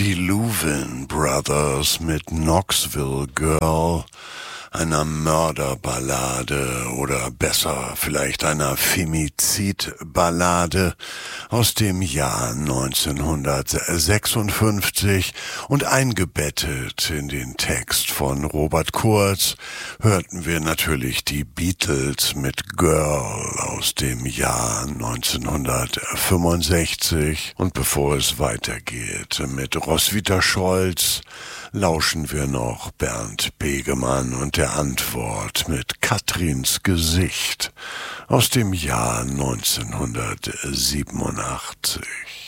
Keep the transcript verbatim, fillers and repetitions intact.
Die Louvin Brothers mit Knoxville Girl, einer Mörderballade oder besser vielleicht einer Femizidballade aus dem Jahr neunzehnhundertsechsundfünfzig, und eingebettet in den Text von Robert Kurz hörten wir natürlich die Beatles mit Girl aus dem Jahr neunzehnhundertfünfundsechzig, und bevor es weitergeht mit Roswitha Scholz, lauschen wir noch Bernd Begemann und der Antwort mit Katrins Gesicht aus dem Jahr neunzehnhundertsiebenundachtzig.